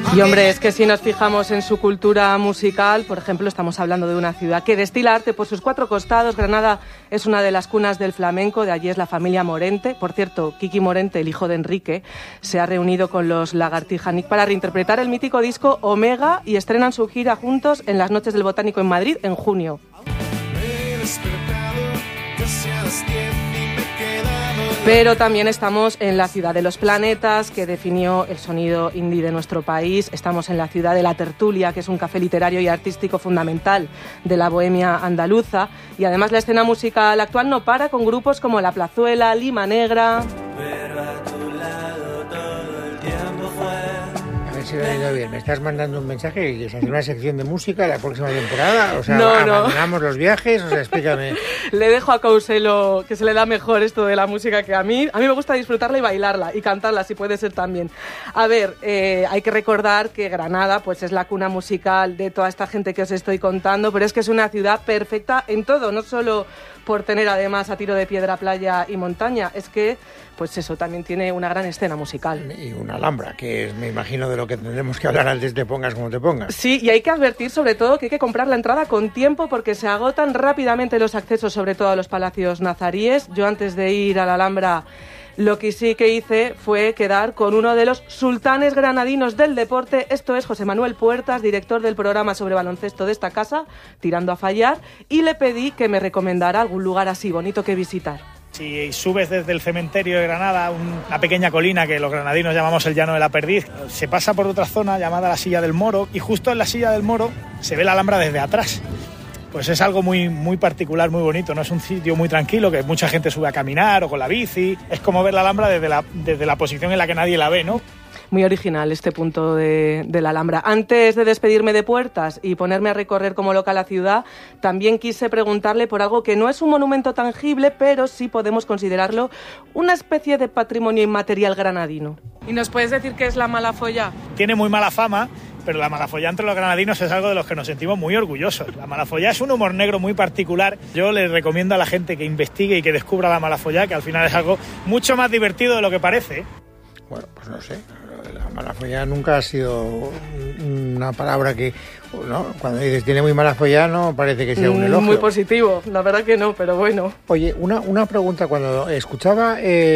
Y hombre, es que si nos fijamos en su cultura musical, por ejemplo, estamos hablando de una ciudad que destila arte por sus cuatro costados. Granada es una de las cunas del flamenco, de allí es la familia Morente. Por cierto, Kiki Morente, el hijo de Enrique, se ha reunido con los Lagartija para reinterpretar el mítico disco Omega y estrenan su gira juntos en las Noches del Botánico en Madrid en junio. Pero también estamos en la ciudad de los planetas, que definió el sonido indie de nuestro país. Estamos en la ciudad de La Tertulia, que es un café literario y artístico fundamental de la bohemia andaluza. Y además la escena musical actual no para, con grupos como La Plazuela, Lima Negra... Si lo he oído bien, me estás mandando un mensaje y es hacer una sección de música la próxima temporada, o sea, no. abandonamos los viajes, o sea, explícame. Le dejo a Couselo, que se le da mejor esto de la música que a mí. A mí me gusta disfrutarla y bailarla y cantarla, si puede ser también. A ver, hay que recordar que Granada pues es la cuna musical de toda esta gente que os estoy contando, pero es que es una ciudad perfecta en todo, no solo por tener además a tiro de piedra, playa y montaña, es que pues eso, también tiene una gran escena musical. Y una Alhambra, que es, me imagino, de lo que tendremos que hablar antes te pongas como te pongas. Sí, y hay que advertir sobre todo que hay que comprar la entrada con tiempo porque se agotan rápidamente los accesos, sobre todo a los palacios nazaríes. Yo antes de ir a la Alhambra, lo que sí que hice fue quedar con uno de los sultanes granadinos del deporte, esto es José Manuel Puertas, director del programa sobre baloncesto de esta casa, Tirando a Fallar, y le pedí que me recomendara algún lugar así bonito que visitar. Si subes desde el cementerio de Granada, una pequeña colina que los granadinos llamamos el Llano de la Perdiz, se pasa por otra zona llamada la Silla del Moro y justo en la Silla del Moro se ve la Alhambra desde atrás. Pues es algo muy, muy particular, muy bonito, ¿no? Es un sitio muy tranquilo que mucha gente sube a caminar o con la bici. Es como ver la Alhambra desde la posición en la que nadie la ve, ¿no? Muy original este punto de la Alhambra. Antes de despedirme de Puertas y ponerme a recorrer como loca la ciudad, también quise preguntarle por algo que no es un monumento tangible, pero sí podemos considerarlo una especie de patrimonio inmaterial granadino. ¿Y nos puedes decir qué es la Malafollá? Tiene muy mala fama, pero la Malafollá entre los granadinos es algo de los que nos sentimos muy orgullosos. La Malafollá es un humor negro muy particular. Yo les recomiendo a la gente que investigue y que descubra la Malafollá, que al final es algo mucho más divertido de lo que parece. Bueno, pues no sé, la Malafollá nunca ha sido una palabra que, ¿no? Cuando dices tiene muy mala follá, no parece que sea un elogio. Muy positivo, la verdad que no, pero bueno. Oye, una pregunta, cuando escuchaba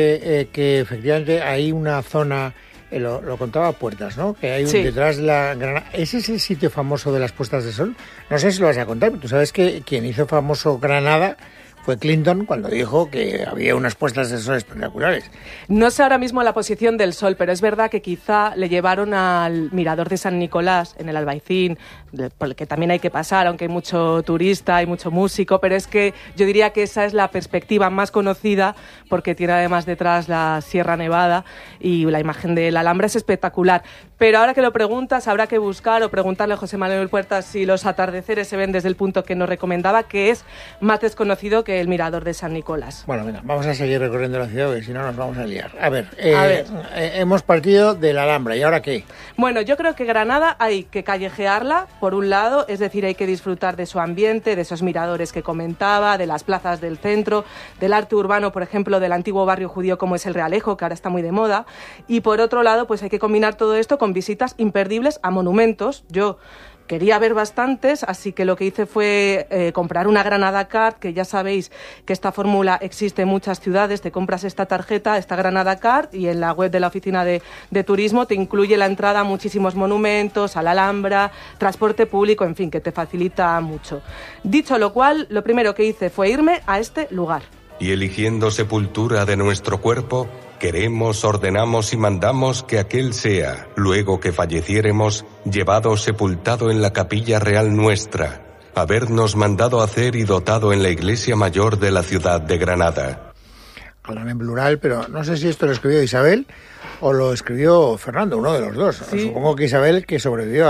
que efectivamente hay una zona, lo contaba Puertas, ¿no? Que hay detrás de la Granada. ¿Ese es el sitio famoso de las puestas de sol? No sé si lo vas a contar, pero tú sabes que quien hizo famoso Granada fue Clinton cuando dijo que había unas puestas de sol espectaculares. No sé ahora mismo la posición del sol, pero es verdad que quizá le llevaron al mirador de San Nicolás en el Albaicín, por el que también hay que pasar, aunque hay mucho turista, hay mucho músico, pero es que yo diría que esa es la perspectiva más conocida porque tiene además detrás la Sierra Nevada y la imagen de la Alhambra es espectacular. Pero ahora que lo preguntas, habrá que buscar o preguntarle a José Manuel Puertas si los atardeceres se ven desde el punto que nos recomendaba, que es más desconocido que el mirador de San Nicolás. Bueno, venga, vamos a seguir recorriendo la ciudad, porque si no nos vamos a liar. A ver. Hemos partido de la Alhambra, ¿y ahora qué? Bueno, yo creo que Granada hay que callejearla, por un lado, es decir, hay que disfrutar de su ambiente, de esos miradores que comentaba, de las plazas del centro, del arte urbano, por ejemplo, del antiguo barrio judío como es el Realejo, que ahora está muy de moda, y por otro lado, pues hay que combinar todo esto con visitas imperdibles a monumentos. Yo quería ver bastantes, así que lo que hice fue comprar una Granada Card, que ya sabéis que esta fórmula existe en muchas ciudades. Te compras esta tarjeta, esta Granada Card, y en la web de la oficina de turismo te incluye la entrada a muchísimos monumentos, a la Alhambra, transporte público, en fin, que te facilita mucho. Dicho lo cual, lo primero que hice fue irme a este lugar. Y eligiendo sepultura de nuestro cuerpo, queremos, ordenamos y mandamos que aquel sea, luego que falleciéremos, llevado sepultado en la capilla real nuestra, habernos mandado hacer y dotado en la iglesia mayor de la ciudad de Granada. Hablan en plural, pero no sé si esto lo escribió Isabel o lo escribió Fernando, uno de los dos. Sí. Supongo que Isabel, que sobrevivió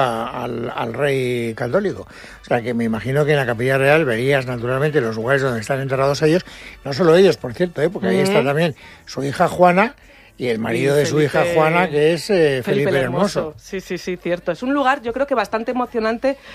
al rey católico. O sea, que me imagino que en la Capilla Real verías naturalmente los lugares donde están enterrados ellos. No solo ellos, por cierto, porque ahí está también su hija Juana y el marido de su hija Juana, que es Felipe el Hermoso. Sí, cierto. Es un lugar, yo creo que bastante emocionante.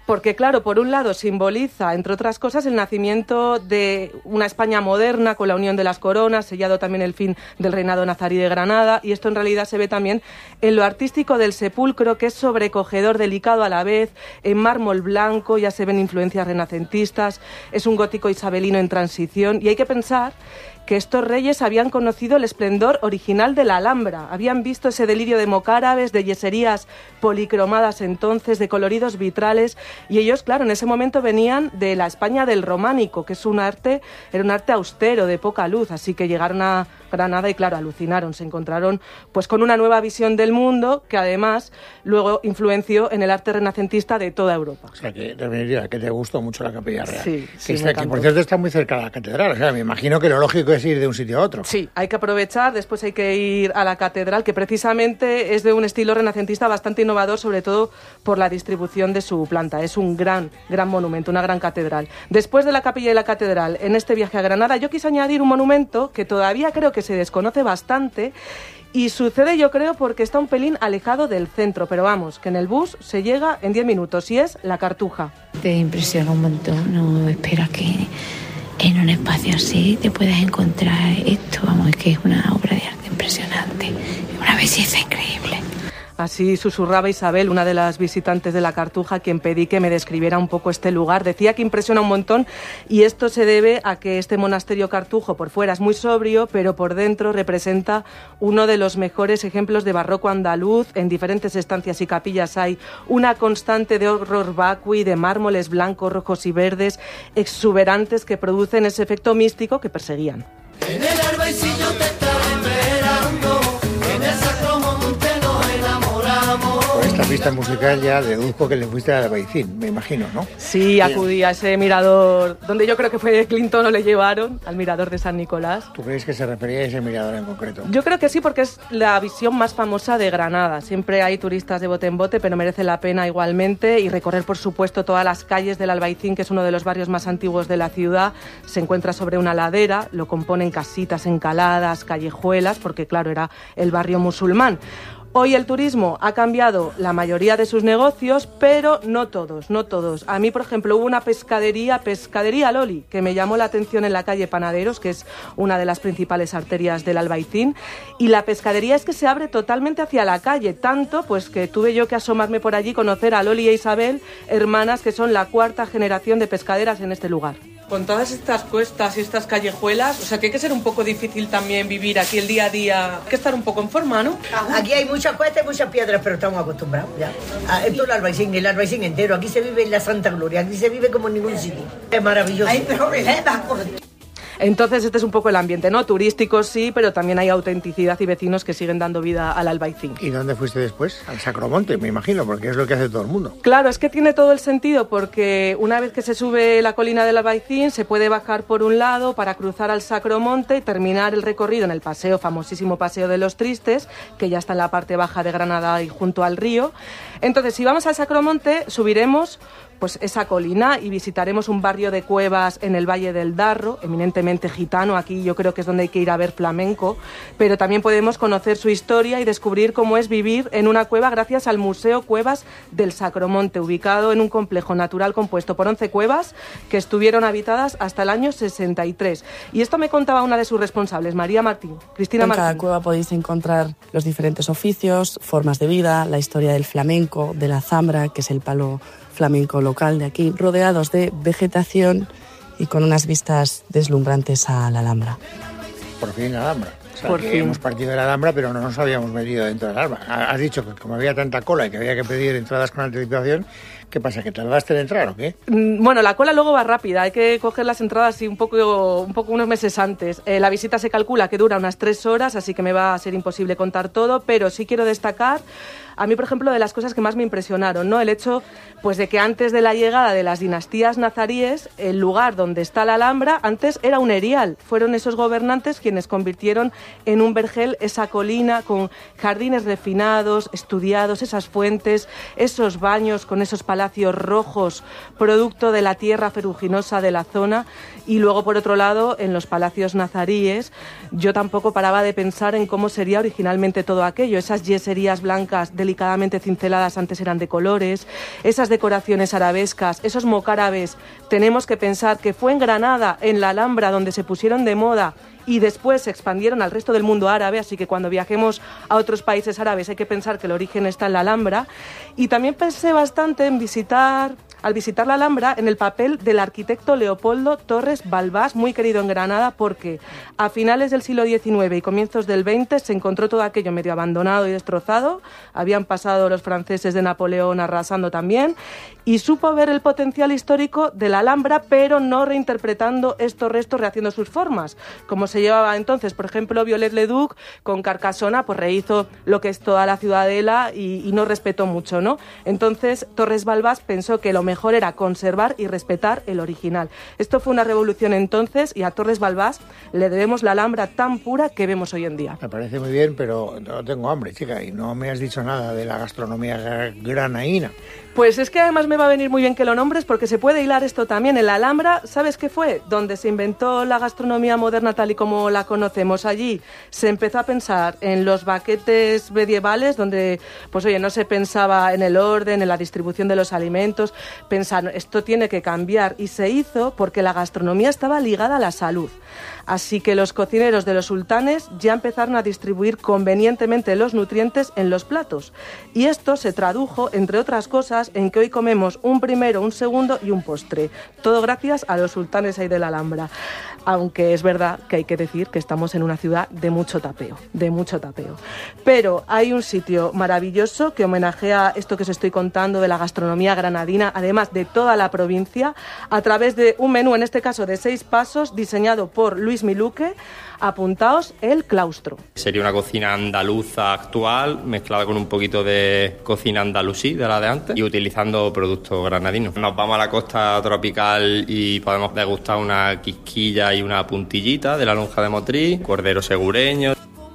Porque, claro, por un lado simboliza, entre otras cosas, el nacimiento de una España moderna con la unión de las coronas, sellado también el fin del reinado nazarí de Granada, y esto en realidad se ve también en lo artístico del sepulcro, que es sobrecogedor, delicado a la vez, en mármol blanco, ya se ven influencias renacentistas, es un gótico isabelino en transición, y hay que pensar que estos reyes habían conocido el esplendor original de la Alhambra, habían visto ese delirio de mocárabes, de yeserías policromadas entonces, de coloridos vitrales, y ellos, claro, en ese momento venían de la España del románico, que es era un arte austero, de poca luz, así que llegaron a Granada y, claro, alucinaron, se encontraron pues con una nueva visión del mundo que además luego influenció en el arte renacentista de toda Europa. O sea, que en definitiva, que te gustó mucho la Capilla Real. Sí, que por cierto está muy cerca de la catedral, o sea, me imagino que lo lógico es ir de un sitio a otro. Sí, hay que aprovechar, después hay que ir a la catedral, que precisamente es de un estilo renacentista bastante innovador, sobre todo por la distribución de su planta. Es un gran monumento, una gran catedral. Después de la capilla y la catedral, en este viaje a Granada, yo quise añadir un monumento que todavía creo que se desconoce bastante, y sucede, yo creo, porque está un pelín alejado del centro, pero vamos, que en el bus se llega en 10 minutos, y es la Cartuja. Te impresiona un montón, no esperas que en un espacio así te puedas encontrar esto, vamos, es que es una obra de arte impresionante, una belleza increíble. Así susurraba Isabel, una de las visitantes de la Cartuja, quien pedí que me describiera un poco este lugar. Decía que impresiona un montón, y esto se debe a que este monasterio cartujo por fuera es muy sobrio, pero por dentro representa uno de los mejores ejemplos de barroco andaluz. En diferentes estancias y capillas hay una constante de horror vacui, de mármoles blancos, rojos y verdes, exuberantes, que producen ese efecto místico que perseguían. En el Albaicillo te estaba esperando, en el Sacromonte nos enamoramos. Por esta pista musical ya deduzco que le fuiste al Albaicín, me imagino, ¿no? Sí, acudí a ese mirador, donde yo creo que fue Clinton o le llevaron, al mirador de San Nicolás. ¿Tú crees que se refería a ese mirador en concreto? Yo creo que sí, porque es la visión más famosa de Granada. Siempre hay turistas de bote en bote, pero merece la pena igualmente, y recorrer, por supuesto, todas las calles del Albaicín, que es uno de los barrios más antiguos de la ciudad. Se encuentra sobre una ladera, lo componen casitas encaladas, callejuelas, porque claro, era el barrio musulmán. Hoy el turismo ha cambiado la mayoría de sus negocios, pero no todos. A mí, por ejemplo, hubo una pescadería Loli, que me llamó la atención en la calle Panaderos, que es una de las principales arterias del Albaicín, y la pescadería es que se abre totalmente hacia la calle, tanto pues que tuve yo que asomarme por allí, conocer a Loli e Isabel, hermanas que son la cuarta generación de pescaderas en este lugar. Con todas estas cuestas y estas callejuelas, o sea que hay que ser un poco difícil también vivir aquí el día a día, hay que estar un poco en forma, ¿no? Aquí hay muchas cuestas y muchas piedras, pero estamos acostumbrados ya. Esto es el Albaicín entero, aquí se vive en la Santa Gloria, aquí se vive como en ningún sitio. Es maravilloso. Hay problemas por... Entonces este es un poco el ambiente, ¿no? Turístico sí, pero también hay autenticidad y vecinos que siguen dando vida al Albaicín. ¿Y dónde fuiste después? Al Sacromonte, me imagino, porque es lo que hace todo el mundo. Claro, es que tiene todo el sentido, porque una vez que se sube la colina del Albaicín, se puede bajar por un lado para cruzar al Sacromonte y terminar el recorrido en el famosísimo Paseo de los Tristes, que ya está en la parte baja de Granada y junto al río. Entonces, si vamos al Sacromonte, subiremos pues esa colina y visitaremos un barrio de cuevas en el Valle del Darro, eminentemente gitano. Aquí yo creo que es donde hay que ir a ver flamenco, pero también podemos conocer su historia y descubrir cómo es vivir en una cueva gracias al Museo Cuevas del Sacromonte, ubicado en un complejo natural compuesto por 11 cuevas que estuvieron habitadas hasta el año 63. Y esto me contaba una de sus responsables, María Martín, Cristina Martín. En cada cueva podéis encontrar los diferentes oficios, formas de vida, la historia del flamenco, de la zambra, que es el palo flamenco local de aquí, rodeados de vegetación y con unas vistas deslumbrantes a la Alhambra. Por fin la Alhambra. O sea, Por que fin. hemos partido de la Alhambra, pero no nos habíamos metido dentro de la Alhambra. Has dicho que como había tanta cola y que había que pedir entradas con anticipación, ¿qué pasa? ¿Que tardaste en entrar o qué? Bueno, la cola luego va rápida, hay que coger las entradas un poco unos meses antes. La visita se calcula que dura unas 3 horas, así que me va a ser imposible contar todo, pero sí quiero destacar, a mí, por ejemplo, de las cosas que más me impresionaron, ¿no? El hecho pues de que antes de la llegada de las dinastías nazaríes, el lugar donde está la Alhambra antes era un erial. Fueron esos gobernantes quienes convirtieron en un vergel esa colina con jardines refinados, estudiados, esas fuentes, esos baños con esos palacios rojos, producto de la tierra ferruginosa de la zona. Y luego, por otro lado, en los palacios nazaríes, yo tampoco paraba de pensar en cómo sería originalmente todo aquello, esas yeserías blancas del delicadamente cinceladas antes eran de colores, esas decoraciones arabescas, esos mocárabes. Tenemos que pensar que fue en Granada, en la Alhambra, donde se pusieron de moda y después se expandieron al resto del mundo árabe, así que cuando viajemos a otros países árabes hay que pensar que el origen está en la Alhambra. Y también pensé bastante en al visitar la Alhambra, en el papel del arquitecto Leopoldo Torres Balbás, muy querido en Granada, porque a finales del siglo XIX y comienzos del XX se encontró todo aquello medio abandonado y destrozado, habían pasado los franceses de Napoleón arrasando también, y supo ver el potencial histórico de la Alhambra, pero no reinterpretando estos restos, rehaciendo sus formas, como se llevaba entonces. Por ejemplo, Viollet-le-Duc con Carcassona pues rehizo lo que es toda la ciudadela y no respetó mucho, ¿no? Entonces Torres Balbás pensó que lo mejor era conservar y respetar el original. Esto fue una revolución entonces, y a Torres Balbás le debemos la Alhambra tan pura que vemos hoy en día. Me parece muy bien, pero no tengo hambre, chica, y no me has dicho nada de la gastronomía granaína. Pues es que además me va a venir muy bien que lo nombres, porque se puede hilar esto también. En la Alhambra, ¿sabes qué fue? Donde se inventó la gastronomía moderna tal y como la conocemos. Allí se empezó a pensar en los banquetes medievales, donde, pues oye, no se pensaba en el orden, en la distribución de los alimentos. Pensaron, esto tiene que cambiar, y se hizo porque la gastronomía estaba ligada a la salud. Así que los cocineros de los sultanes ya empezaron a distribuir convenientemente los nutrientes en los platos. Y esto se tradujo, entre otras cosas, en que hoy comemos un primero, un segundo y un postre. Todo gracias a los sultanes ahí de la Alhambra. Aunque es verdad que hay que decir que estamos en una ciudad de mucho tapeo, de mucho tapeo. Pero hay un sitio maravilloso que homenajea esto que os estoy contando de la gastronomía granadina, además de toda la provincia, a través de un menú, en este caso de 6 pasos, diseñado por Luis Miluque. Apuntaos, el Claustro. Sería una cocina andaluza actual mezclada con un poquito de cocina andalusí, de la de antes, y utilizando productos granadinos. Nos vamos a la costa tropical y podemos degustar una quisquilla y una puntillita de la lonja de Motril, cordero segureño.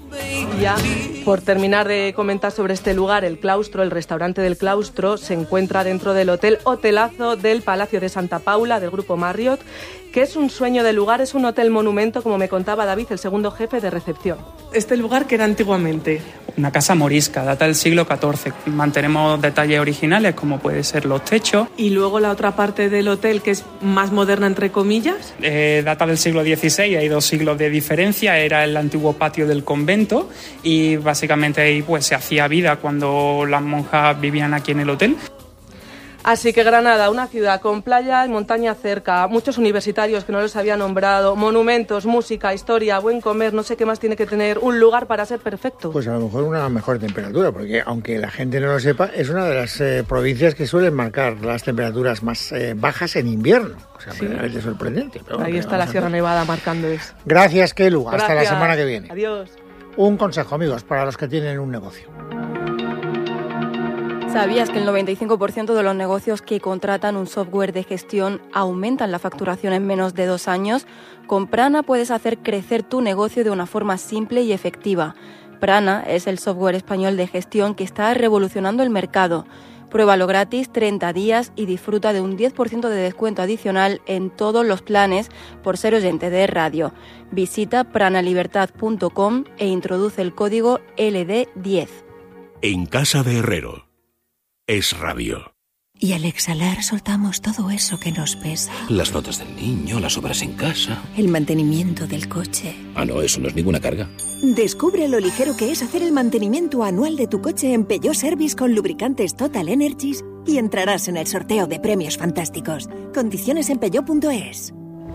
Ya, por terminar de comentar sobre este lugar, el Claustro, el restaurante del Claustro, se encuentra dentro del hotelazo del Palacio de Santa Paula, del grupo Marriott, que es un sueño de lugar, es un hotel monumento, como me contaba David, el segundo jefe de recepción. Este lugar, que era antiguamente una casa morisca, data del siglo XIV. Mantenemos detalles originales, como puede ser los techos. Y luego la otra parte del hotel, que es más moderna, entre comillas. Data del siglo XVI, hay 2 siglos de diferencia, era el antiguo patio del convento, y básicamente ahí pues se hacía vida cuando las monjas vivían aquí en el hotel. Así que Granada, una ciudad con playa y montaña cerca, muchos universitarios que no los había nombrado, monumentos, música, historia, buen comer, no sé qué más tiene que tener un lugar para ser perfecto. Pues a lo mejor una mejor temperatura, porque aunque la gente no lo sepa, es una de las provincias que suelen marcar las temperaturas más bajas en invierno. O sea, realmente sorprendente. Pero ahí está la Sierra Nevada marcando eso. Gracias, Kelu. Hasta la semana que viene. Adiós. Un consejo, amigos, para los que tienen un negocio. ¿Sabías que el 95% de los negocios que contratan un software de gestión aumentan la facturación en menos de 2 años? Con Prana puedes hacer crecer tu negocio de una forma simple y efectiva. Prana es el software español de gestión que está revolucionando el mercado. Pruébalo gratis 30 días y disfruta de un 10% de descuento adicional en todos los planes por ser oyente de radio. Visita pranalibertad.com e introduce el código LD10. En casa de Herrero. Es rabio. Y al exhalar soltamos todo eso que nos pesa. Las notas del niño, las obras en casa. El mantenimiento del coche. Ah, no, eso no es ninguna carga. Descubre lo ligero que es hacer el mantenimiento anual de tu coche en Peugeot Service con lubricantes Total Energies y entrarás en el sorteo de premios fantásticos. Condiciones en peugeot.es.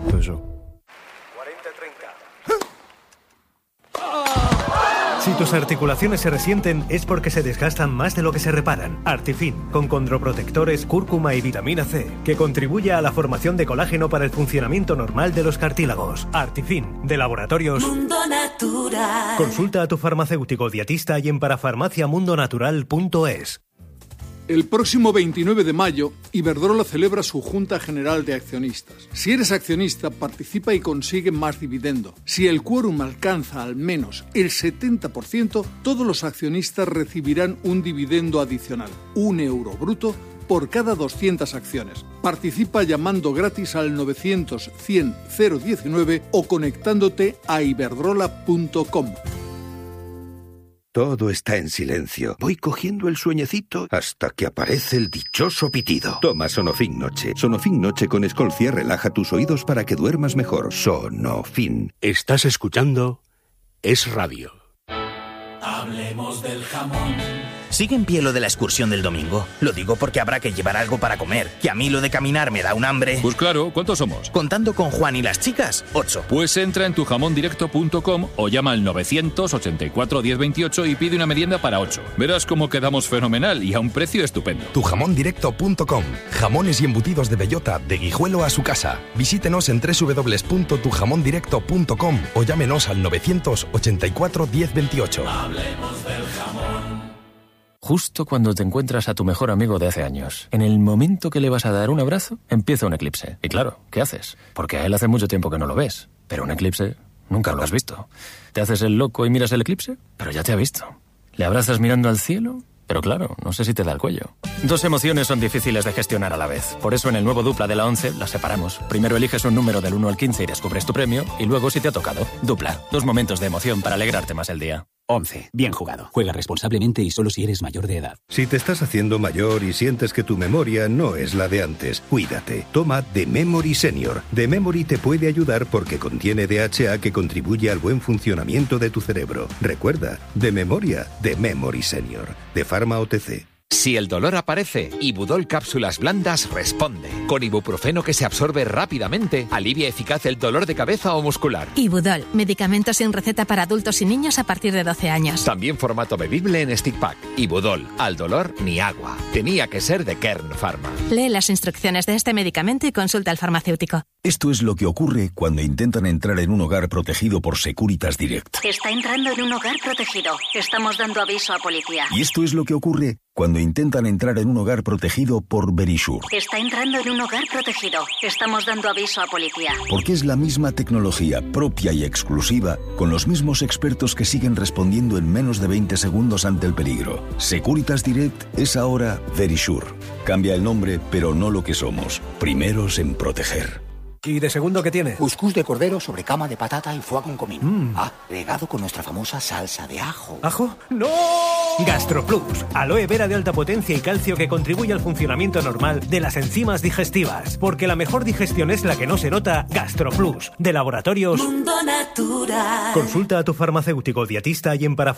Si tus articulaciones se resienten es porque se desgastan más de lo que se reparan. Artifin, con condroprotectores, cúrcuma y vitamina C, que contribuye a la formación de colágeno para el funcionamiento normal de los cartílagos. Artifin, de Laboratorios Mundo Natural. Consulta a tu farmacéutico dietista y en parafarmaciamundonatural.es. El próximo 29 de mayo, Iberdrola celebra su Junta General de Accionistas. Si eres accionista, participa y consigue más dividendo. Si el quórum alcanza al menos el 70%, todos los accionistas recibirán un dividendo adicional, €1 bruto, por cada 200 acciones. Participa llamando gratis al 900-100-019 o conectándote a iberdrola.com. Todo está en silencio. Voy cogiendo el sueñecito hasta que aparece el dichoso pitido. Toma Sonofin Noche. Sonofin Noche con Escolcia relaja tus oídos para que duermas mejor. Sonofin. Estás escuchando Es Radio. Hablemos del jamón. ¿Sigue en pie lo de la excursión del domingo? Lo digo porque habrá que llevar algo para comer, que a mí lo de caminar me da un hambre. Pues claro, ¿cuántos somos? Contando con Juan y las chicas, 8. Pues entra en tujamondirecto.com o llama al 984 1028 y pide una merienda para 8. Verás cómo quedamos fenomenal y a un precio estupendo. Tujamondirecto.com. Jamones y embutidos de bellota, de Guijuelo a su casa. Visítenos en www.tujamondirecto.com o llámenos al 984 1028. Hablemos del jamón. Justo cuando te encuentras a tu mejor amigo de hace años, en el momento que le vas a dar un abrazo, empieza un eclipse. Y claro, ¿qué haces? Porque a él hace mucho tiempo que no lo ves. Pero un eclipse nunca lo has visto. ¿Te haces el loco y miras el eclipse? Pero ya te ha visto. ¿Le abrazas mirando al cielo? Pero claro, no sé si te da el cuello. Dos emociones son difíciles de gestionar a la vez. Por eso en el nuevo Dupla de la 11 las separamos. Primero eliges un número del 1 al 15 y descubres tu premio. Y luego si te ha tocado. Dupla. 2 momentos de emoción para alegrarte más el día. 11. Bien jugado. Juega responsablemente y solo si eres mayor de edad. Si te estás haciendo mayor y sientes que tu memoria no es la de antes, cuídate. Toma The Memory Senior. The Memory te puede ayudar porque contiene DHA que contribuye al buen funcionamiento de tu cerebro. Recuerda, de memoria, The Memory Senior. De Pharma OTC. Si el dolor aparece, Ibudol Cápsulas Blandas responde. Con ibuprofeno que se absorbe rápidamente, alivia eficaz el dolor de cabeza o muscular. Ibudol, medicamento sin receta para adultos y niños a partir de 12 años. También formato bebible en stick pack. Ibudol, al dolor ni agua. Tenía que ser de Kern Pharma. Lee las instrucciones de este medicamento y consulta al farmacéutico. Esto es lo que ocurre cuando intentan entrar en un hogar protegido por Securitas Direct. Está entrando en un hogar protegido. Estamos dando aviso a policía. Y esto es lo que ocurre cuando intentan entrar en un hogar protegido por Verisure. Está entrando en un hogar protegido. Estamos dando aviso a policía. Porque es la misma tecnología propia y exclusiva, con los mismos expertos que siguen respondiendo en menos de 20 segundos ante el peligro. Securitas Direct es ahora Verisure. Cambia el nombre, pero no lo que somos. Primeros en proteger. ¿Y de segundo qué tiene? Cuscús de cordero sobre cama de patata y foie con comino. Regado con nuestra famosa salsa de ajo. ¿Ajo? ¡No! GastroPlus, aloe vera de alta potencia y calcio que contribuye al funcionamiento normal de las enzimas digestivas. Porque la mejor digestión es la que no se nota. GastroPlus, de Laboratorios Mundo Natural. Consulta a tu farmacéutico dietista y en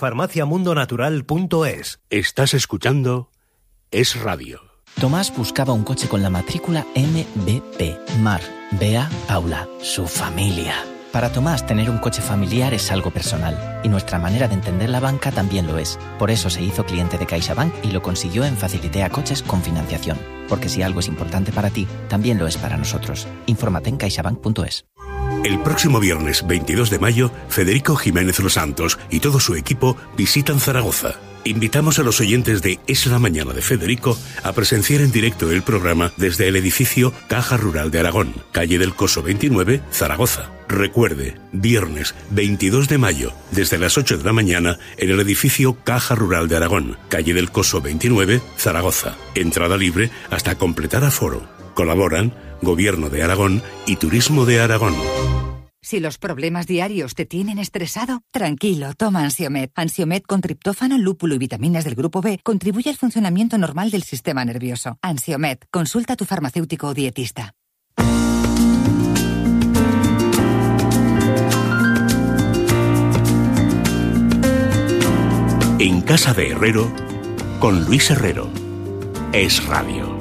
parafarmaciamundonatural.es. Estás escuchando Es Radio. Tomás buscaba un coche con la matrícula MBP. Mar, Bea, Paula, su familia. Para Tomás, tener un coche familiar es algo personal, y nuestra manera de entender la banca también lo es. Por eso se hizo cliente de CaixaBank y lo consiguió en Facilitea Coches con financiación. Porque si algo es importante para ti, también lo es para nosotros. Infórmate en caixabank.es. El próximo viernes 22 de mayo, Federico Jiménez Los Santos y todo su equipo visitan Zaragoza. Invitamos a los oyentes de Es la Mañana de Federico a presenciar en directo el programa desde el edificio Caja Rural de Aragón, calle del Coso 29, Zaragoza. Recuerde, viernes 22 de mayo, desde las 8 de la mañana, en el edificio Caja Rural de Aragón, calle del Coso 29, Zaragoza. Entrada libre hasta completar aforo. Colaboran Gobierno de Aragón y Turismo de Aragón. Si los problemas diarios te tienen estresado, tranquilo, toma Ansiomed. Ansiomed con triptófano, lúpulo y vitaminas del grupo B contribuye al funcionamiento normal del sistema nervioso. Ansiomed, consulta a tu farmacéutico o dietista. En Casa de Herrero, con Luis Herrero. Es Radio.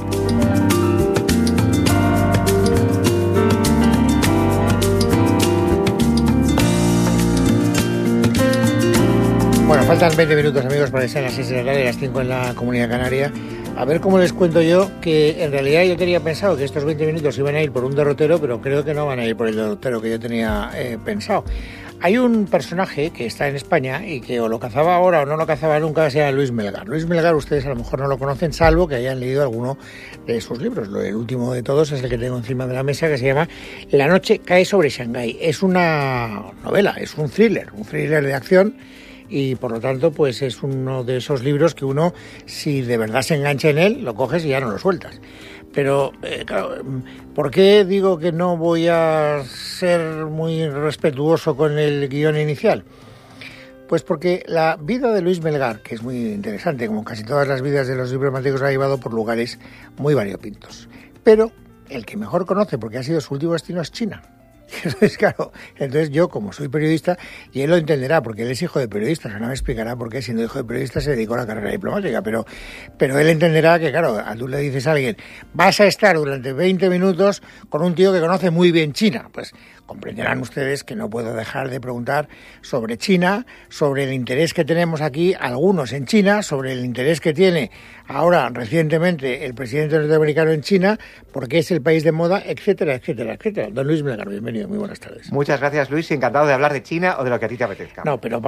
Bueno, faltan 20 minutos, amigos, para que sean las 6 de la tarde y las 5 en la Comunidad Canaria. A ver cómo les cuento yo, que en realidad yo tenía pensado que estos 20 minutos iban a ir por un derrotero, pero creo que no van a ir por el derrotero que yo tenía pensado. Hay un personaje que está en España y que o lo cazaba ahora o no lo cazaba nunca, que se llama Luis Melgar. Luis Melgar ustedes a lo mejor no lo conocen, salvo que hayan leído alguno de sus libros. El último de todos es el que tengo encima de la mesa, que se llama La noche cae sobre Shanghái. Es una novela, es un thriller de acción. Y por lo tanto pues es uno de esos libros que uno, si de verdad se engancha en él, lo coges y ya no lo sueltas. Pero claro, ¿por qué digo que no voy a ser muy respetuoso con el guión inicial? Pues porque la vida de Luis Melgar, que es muy interesante, como casi todas las vidas de los diplomáticos, ha llevado por lugares muy variopintos. Pero el que mejor conoce, porque ha sido su último destino, es China. Entonces, claro, yo, como soy periodista, y él lo entenderá, porque él es hijo de periodista, no me explicará por qué, siendo hijo de periodista, se dedicó a la carrera diplomática, pero él entenderá que, claro, tú le dices a alguien, vas a estar durante 20 minutos con un tío que conoce muy bien China, pues comprenderán ustedes que no puedo dejar de preguntar sobre China, sobre el interés que tenemos aquí, algunos en China, sobre el interés que tiene ahora recientemente el presidente norteamericano en China, porque es el país de moda, etcétera, etcétera, etcétera. Don Luis Melgar, bienvenido, muy buenas tardes. Muchas gracias, Luis, y encantado de hablar de China o de lo que a ti te apetezca. No, pero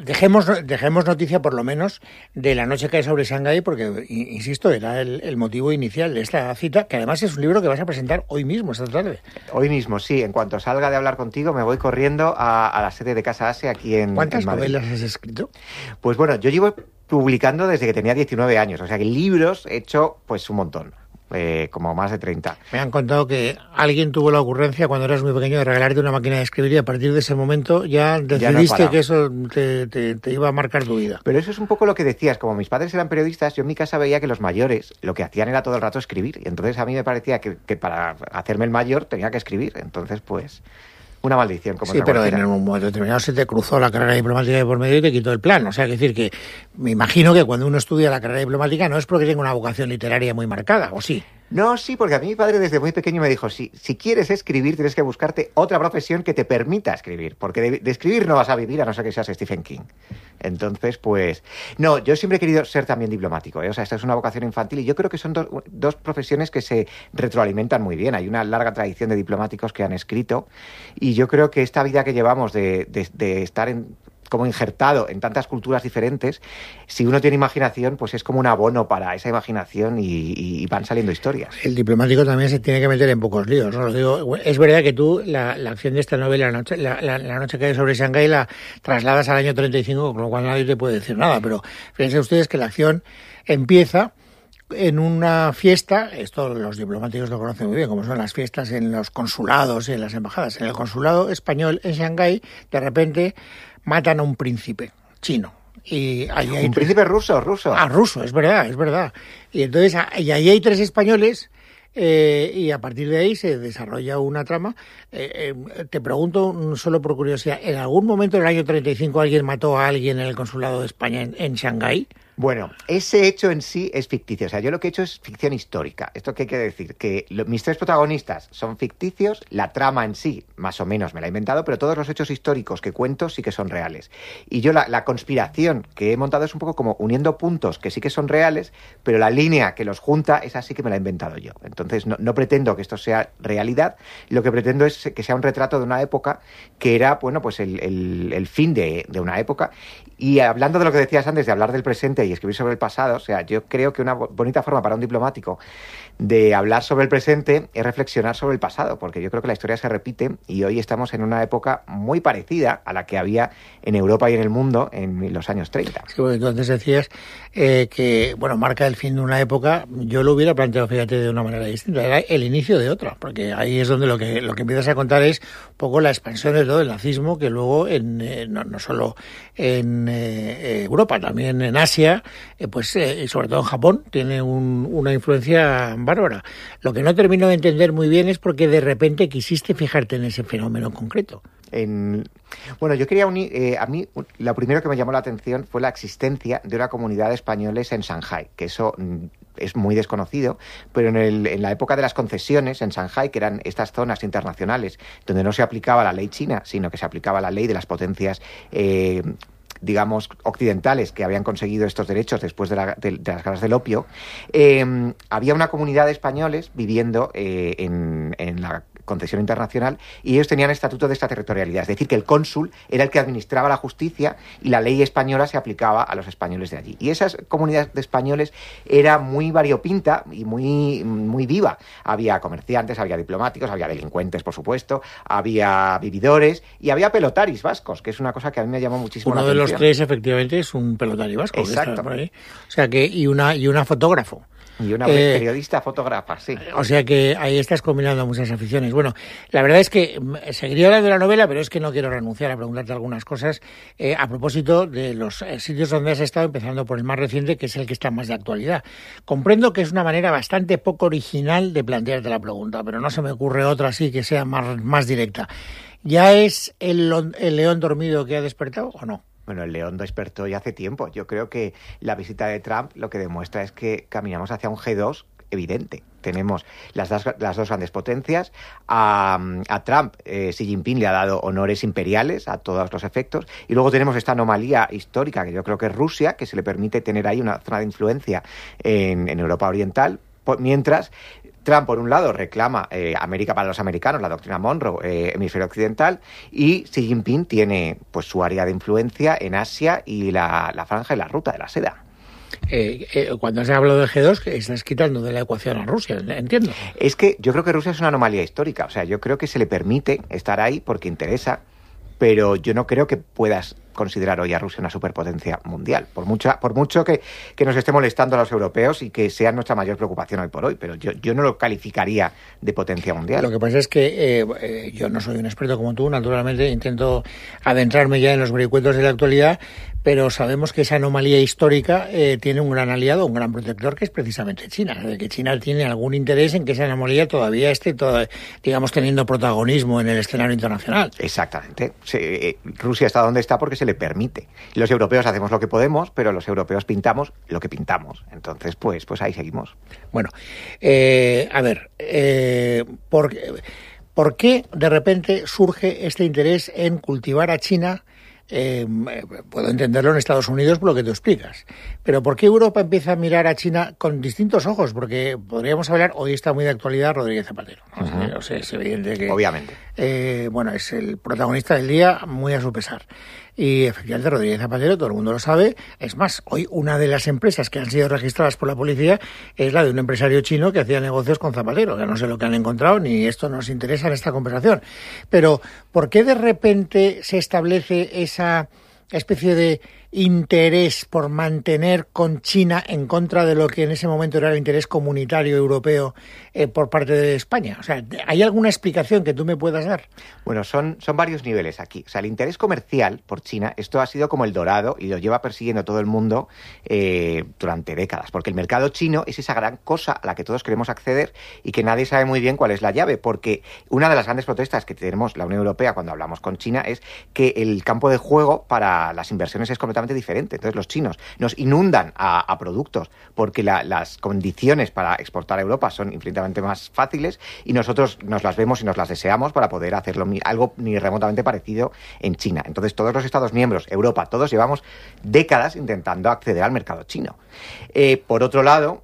dejemos noticia por lo menos de La noche cae sobre Shanghái, porque, insisto, era el motivo inicial de esta cita, que además es un libro que vas a presentar hoy mismo, esta tarde. Hoy mismo, sí, en cuanto salga de hablar contigo me voy corriendo a la sede de Casa Asia aquí en Madrid. ¿Cuántas novelas has escrito? Pues bueno, yo llevo publicando desde que tenía 19 años, o sea que libros he hecho pues un montón. Como más de 30. Me han contado que alguien tuvo la ocurrencia cuando eras muy pequeño de regalarte una máquina de escribir y a partir de ese momento ya decidiste que eso te iba a marcar tu vida. Pero eso es un poco lo que decías, como mis padres eran periodistas, yo en mi casa veía que los mayores lo que hacían era todo el rato escribir y entonces a mí me parecía que para hacerme el mayor tenía que escribir, entonces pues... Una maldición, como sí, pero en un momento determinado se te cruzó la carrera diplomática de por medio y te quitó el plan. O sea, es decir, que me imagino que cuando uno estudia la carrera diplomática no es porque tenga una vocación literaria muy marcada, ¿o sí? No, sí, porque a mí mi padre desde muy pequeño me dijo, si quieres escribir tienes que buscarte otra profesión que te permita escribir, porque de escribir no vas a vivir a no ser que seas Stephen King. Entonces, pues... No, yo siempre he querido ser también diplomático, ¿eh? O sea, esta es una vocación infantil y yo creo que son dos profesiones que se retroalimentan muy bien. Hay una larga tradición de diplomáticos que han escrito y yo creo que esta vida que llevamos de estar como injertado en tantas culturas diferentes, si uno tiene imaginación, pues es como un abono para esa imaginación y van saliendo historias. El diplomático también se tiene que meter en pocos líos, ¿no? Lo digo, es verdad que tú la acción de esta novela, la noche cae sobre Shanghái, la trasladas al año 35, con lo cual nadie te puede decir nada, pero fíjense ustedes que la acción empieza en una fiesta, esto los diplomáticos lo conocen muy bien, como son las fiestas en los consulados y en las embajadas. En el consulado español en Shanghái, de repente matan a un príncipe chino. Y ahí hay príncipe ruso. Ah, ruso, es verdad. Y entonces ahí hay 3 españoles y a partir de ahí se desarrolla una trama. Te pregunto solo por curiosidad, ¿en algún momento del año 35 alguien mató a alguien en el consulado de España en Shanghái? Bueno, ese hecho en sí es ficticio. O sea, yo lo que he hecho es ficción histórica. ¿Esto qué quiere decir? Que mis 3 protagonistas son ficticios, la trama en sí, más o menos, me la he inventado, pero todos los hechos históricos que cuento sí que son reales. Y yo la conspiración que he montado es un poco como uniendo puntos que sí que son reales, pero la línea que los junta, esa sí que me la he inventado yo. Entonces, no pretendo que esto sea realidad. Lo que pretendo es que sea un retrato de una época que era, bueno, pues el fin de una época. Y hablando de lo que decías antes, de hablar del presente y escribir sobre el pasado, o sea, yo creo que una bonita forma para un diplomático de hablar sobre el presente es reflexionar sobre el pasado, porque yo creo que la historia se repite y hoy estamos en una época muy parecida a la que había en Europa y en el mundo en los años 30. Sí, bueno, entonces decías que, bueno, marca el fin de una época. Yo lo hubiera planteado, fíjate, de una manera distinta. Era el inicio de otra, porque ahí es donde lo que empiezas a contar es un poco la expansión de todo el nazismo, que luego no solo en Europa, también en Asia, sobre todo en Japón, tiene una influencia bárbara. Lo que no termino de entender muy bien es por qué de repente quisiste fijarte en ese fenómeno concreto. Bueno, yo quería unir, a mí lo primero que me llamó la atención fue la existencia de una comunidad de españoles en Shanghái, que eso es muy desconocido, pero en la época de las concesiones en Shanghái, que eran estas zonas internacionales donde no se aplicaba la ley china, sino que se aplicaba la ley de las potencias digamos, occidentales que habían conseguido estos derechos después de las guerras del opio, había una comunidad de españoles viviendo en la concesión internacional y ellos tenían estatuto de extraterritorialidad, es decir, que el cónsul era el que administraba la justicia y la ley española se aplicaba a los españoles de allí. Y esa comunidad de españoles era muy variopinta y muy viva. Había comerciantes, había diplomáticos, había delincuentes, por supuesto, había vividores y había pelotaris vascos, que es una cosa que a mí me llamó muchísimo la atención. Uno de los 3, efectivamente, es un pelotari vasco. Exacto. Por ahí. O sea que, y una fotógrafo. Y una periodista fotógrafa, sí. O sea que ahí estás combinando muchas aficiones. Bueno, la verdad es que seguiría hablando de la novela, pero es que no quiero renunciar a preguntarte algunas cosas a propósito de los sitios donde has estado, empezando por el más reciente, que es el que está más de actualidad. Comprendo que es una manera bastante poco original de plantearte la pregunta, pero no se me ocurre otra así que sea más directa. ¿Ya es el león dormido que ha despertado o no? Bueno, el león despertó ya hace tiempo. Yo creo que la visita de Trump lo que demuestra es que caminamos hacia un G2 evidente. Tenemos las dos grandes potencias. A Trump, Xi Jinping le ha dado honores imperiales a todos los efectos. Y luego tenemos esta anomalía histórica, que yo creo que es Rusia, que se le permite tener ahí una zona de influencia en Europa Oriental, mientras Trump, por un lado, reclama América para los americanos, la doctrina Monroe, hemisferio occidental, y Xi Jinping tiene pues su área de influencia en Asia y la franja y la ruta de la seda. Cuando se ha hablado del G2, estás quitando de la ecuación a Rusia, entiendo. Es que yo creo que Rusia es una anomalía histórica. O sea, yo creo que se le permite estar ahí porque interesa, pero yo no creo que puedas considerar hoy a Rusia una superpotencia mundial, por mucho que nos esté molestando a los europeos y que sea nuestra mayor preocupación hoy por hoy, pero yo no lo calificaría de potencia mundial. Lo que pasa es que yo no soy un experto como tú, naturalmente intento adentrarme ya en los vericuetos de la actualidad, pero sabemos que esa anomalía histórica tiene un gran aliado, un gran protector, que es precisamente China, de que China tiene algún interés en que esa anomalía todavía esté, digamos, teniendo protagonismo en el escenario internacional. Exactamente. Rusia está donde está porque se le permite. Los europeos hacemos lo que podemos, pero los europeos pintamos lo que pintamos. Entonces, pues ahí seguimos. Bueno, a ver, ¿por qué de repente surge este interés en cultivar a China? Puedo entenderlo en Estados Unidos por lo que tú explicas, pero ¿por qué Europa empieza a mirar a China con distintos ojos? Porque podríamos hablar, hoy está muy de actualidad Rodríguez Zapatero, ¿no? Uh-huh. O sea, es evidente que obviamente bueno, es el protagonista del día, muy a su pesar. Y efectivamente Rodríguez Zapatero, todo el mundo lo sabe. Es más, hoy una de las empresas que han sido registradas por la policía es la de un empresario chino que hacía negocios con Zapatero, que no sé lo que han encontrado, ni esto nos interesa en esta conversación. Pero, ¿por qué de repente se establece esa especie de interés por mantener con China en contra de lo que en ese momento era el interés comunitario europeo por parte de España? O sea, ¿hay alguna explicación que tú me puedas dar? Bueno, son varios niveles aquí. O sea, el interés comercial por China, esto ha sido como el dorado y lo lleva persiguiendo todo el mundo durante décadas, porque el mercado chino es esa gran cosa a la que todos queremos acceder y que nadie sabe muy bien cuál es la llave, porque una de las grandes protestas que tenemos la Unión Europea cuando hablamos con China es que el campo de juego para las inversiones es completamente diferente. Entonces los chinos nos inundan a productos porque las condiciones para exportar a Europa son infinitamente más fáciles y nosotros nos las vemos y nos las deseamos para poder hacerlo algo ni remotamente parecido en China. Entonces todos los Estados miembros, Europa, todos llevamos décadas intentando acceder al mercado chino. Por otro lado,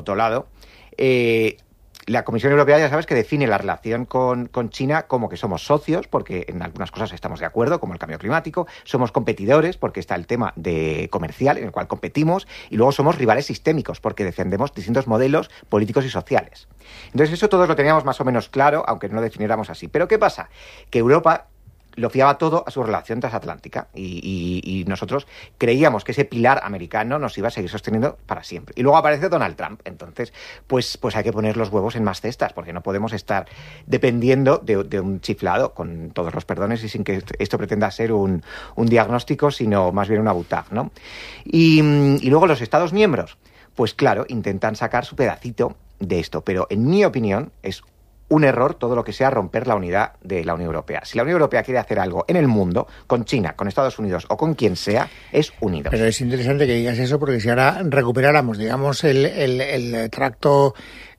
la Comisión Europea ya sabes que define la relación con China como que somos socios, porque en algunas cosas estamos de acuerdo, como el cambio climático, somos competidores, porque está el tema de comercial en el cual competimos, y luego somos rivales sistémicos, porque defendemos distintos modelos políticos y sociales. Entonces eso todos lo teníamos más o menos claro, aunque no lo definiéramos así. Pero ¿qué pasa? Que Europa lo fiaba todo a su relación transatlántica y nosotros creíamos que ese pilar americano nos iba a seguir sosteniendo para siempre. Y luego aparece Donald Trump. Entonces, pues hay que poner los huevos en más cestas, porque no podemos estar dependiendo de un chiflado, con todos los perdones y sin que esto pretenda ser un diagnóstico, sino más bien una butad, ¿no? Y luego los Estados miembros, pues claro, intentan sacar su pedacito de esto, pero en mi opinión es un error todo lo que sea romper la unidad de la Unión Europea. Si la Unión Europea quiere hacer algo en el mundo, con China, con Estados Unidos o con quien sea, es unidos. Pero es interesante que digas eso, porque si ahora recuperáramos, digamos, el tracto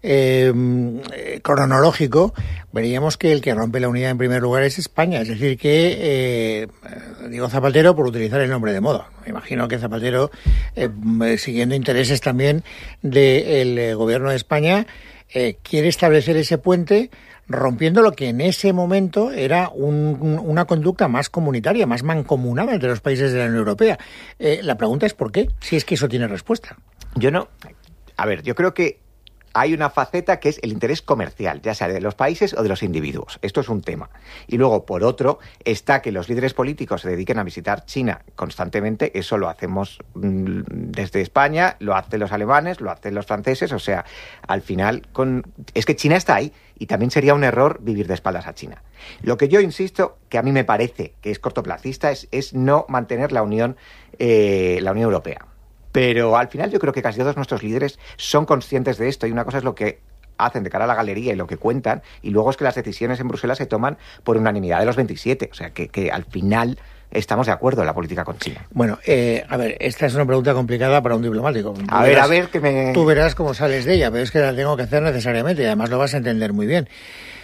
cronológico, veríamos que el que rompe la unidad en primer lugar es España. Es decir, que digo Zapatero por utilizar el nombre de moda. Me imagino que Zapatero, siguiendo intereses también del gobierno de España, quiere establecer ese puente rompiendo lo que en ese momento era una conducta más comunitaria, más mancomunada entre los países de la Unión Europea. La pregunta es ¿por qué? Si es que eso tiene respuesta. Yo creo que hay una faceta que es el interés comercial, ya sea de los países o de los individuos. Esto es un tema. Y luego, por otro, está que los líderes políticos se dediquen a visitar China constantemente. Eso lo hacemos desde España, lo hacen los alemanes, lo hacen los franceses. O sea, al final, es que China está ahí y también sería un error vivir de espaldas a China. Lo que yo insisto, que a mí me parece que es cortoplacista, es no mantener la Unión Europea. Pero al final yo creo que casi todos nuestros líderes son conscientes de esto, y una cosa es lo que hacen de cara a la galería y lo que cuentan, y luego es que las decisiones en Bruselas se toman por unanimidad de los 27, o sea que al final estamos de acuerdo en la política con China. Bueno, a ver, esta es una pregunta complicada para un diplomático. A ver, que me... Tú verás cómo sales de ella, pero es que la tengo que hacer necesariamente y además lo vas a entender muy bien.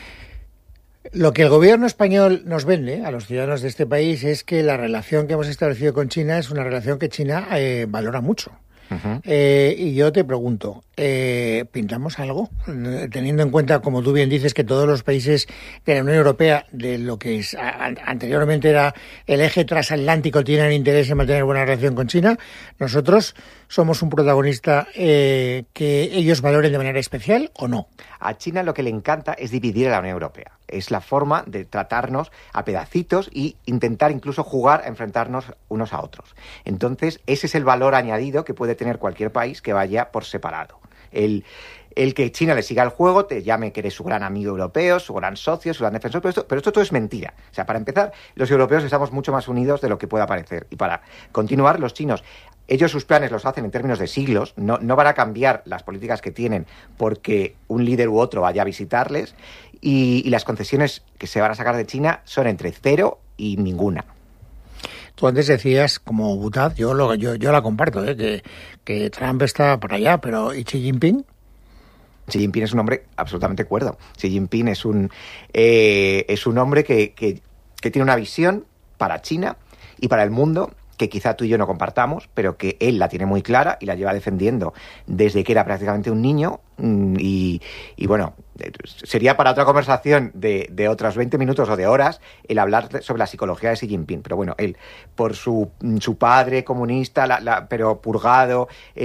Lo que el gobierno español nos vende a los ciudadanos de este país es que la relación que hemos establecido con China es una relación que China valora mucho. Uh-huh. Y yo te pregunto, ¿pintamos algo? Teniendo en cuenta, como tú bien dices, que todos los países de la Unión Europea, de lo que anteriormente era el eje transatlántico, tienen interés en mantener buena relación con China, nosotros somos un protagonista que ellos valoren de manera especial, ¿o no? A China lo que le encanta es dividir a la Unión Europea. Es la forma de tratarnos a pedacitos y intentar incluso jugar a enfrentarnos unos a otros. Entonces, ese es el valor añadido que puede tener cualquier país que vaya por separado. El que China le siga el juego, te llame que eres su gran amigo europeo, su gran socio, su gran defensor, pero esto todo es mentira. O sea, para empezar, los europeos estamos mucho más unidos de lo que pueda parecer. Y para continuar, los chinos, ellos sus planes los hacen en términos de siglos, no van a cambiar las políticas que tienen porque un líder u otro vaya a visitarles, y las concesiones que se van a sacar de China son entre 0 y ninguna. Tú antes decías, como Butaz, yo la comparto, que Trump está por allá, pero ¿y Xi Jinping? Xi Jinping es un hombre absolutamente cuerdo. Xi Jinping es un hombre que tiene una visión para China y para el mundo que quizá tú y yo no compartamos, pero que él la tiene muy clara y la lleva defendiendo desde que era prácticamente un niño. Y bueno, sería para otra conversación de otros 20 minutos o de horas el hablar sobre la psicología de Xi Jinping. Pero bueno, él, por su padre comunista, pero purgado,